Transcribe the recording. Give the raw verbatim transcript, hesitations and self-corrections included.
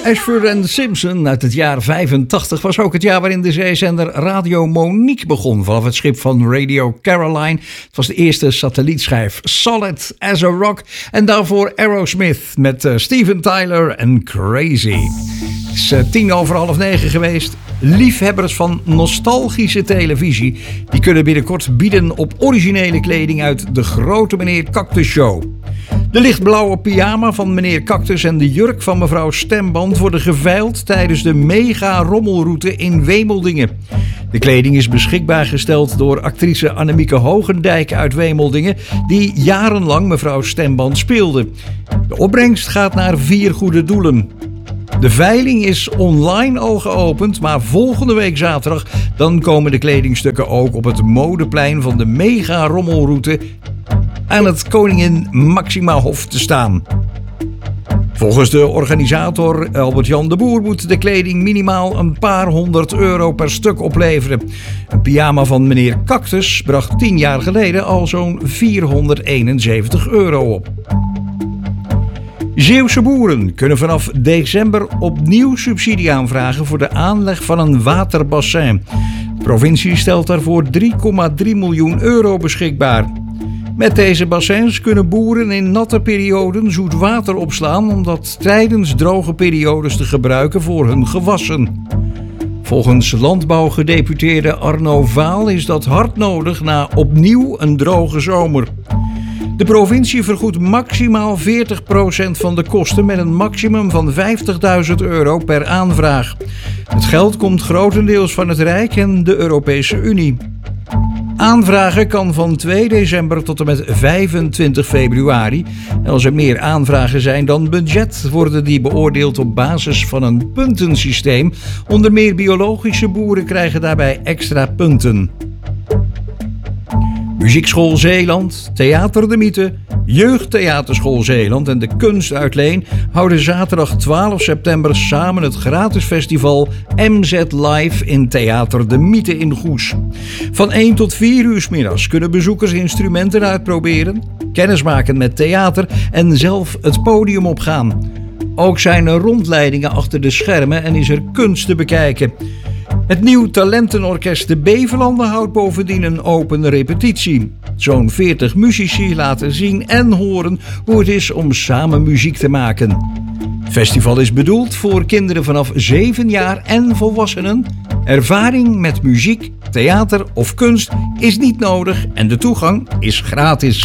Ashford and Simpson uit het jaar vijfentachtig was ook het jaar waarin de zeezender Radio Monique begon vanaf het schip van Radio Caroline. Het was de eerste satellietschijf, Solid as a Rock, en daarvoor Aerosmith met uh, Steven Tyler en Crazy. Het is uh, tien over half negen geweest. Liefhebbers van nostalgische televisie die kunnen binnenkort bieden op originele kleding uit de Grote Meneer Cactus Show. De lichtblauwe pyjama van meneer Cactus en de jurk van mevrouw Stemband worden geveild tijdens de mega-rommelroute in Wemeldingen. De kleding is beschikbaar gesteld door actrice Annemieke Hogendijk uit Wemeldingen, die jarenlang mevrouw Stemband speelde. De opbrengst gaat naar vier goede doelen. De veiling is online al geopend, maar volgende week zaterdag dan komen de kledingstukken ook op het modeplein van de mega-rommelroute aan het Koningin Maxima Hof te staan. Volgens de organisator Albert-Jan de Boer moet de kleding minimaal een paar honderd euro per stuk opleveren. Een pyjama van meneer Cactus bracht tien jaar geleden al zo'n vierhonderdeenenzeventig euro op. Zeeuwse boeren kunnen vanaf december opnieuw subsidie aanvragen voor de aanleg van een waterbassin. De provincie stelt daarvoor drie komma drie miljoen euro beschikbaar. Met deze bassins kunnen boeren in natte perioden zoet water opslaan om dat tijdens droge periodes te gebruiken voor hun gewassen. Volgens landbouwgedeputeerde Arno Vaal is dat hard nodig na opnieuw een droge zomer. De provincie vergoedt maximaal veertig procent van de kosten met een maximum van vijftigduizend euro per aanvraag. Het geld komt grotendeels van het Rijk en de Europese Unie. Aanvragen kan van twee december tot en met vijfentwintig februari. En als er meer aanvragen zijn dan budget, worden die beoordeeld op basis van een puntensysteem. Onder meer biologische boeren krijgen daarbij extra punten. Muziekschool Zeeland, Theater de Mythe, Jeugdtheaterschool Zeeland en de Kunstuitleen houden zaterdag twaalf september samen het gratis festival M Z Live in Theater de Mythe in Goes. Van één tot vier uur 's middags kunnen bezoekers instrumenten uitproberen, kennismaken met theater en zelf het podium opgaan. Ook zijn er rondleidingen achter de schermen en is er kunst te bekijken. Het nieuw talentenorkest De Beverlanden houdt bovendien een open repetitie. Zo'n veertig muzici laten zien en horen hoe het is om samen muziek te maken. Het festival is bedoeld voor kinderen vanaf zeven jaar en volwassenen. Ervaring met muziek, theater of kunst is niet nodig en de toegang is gratis.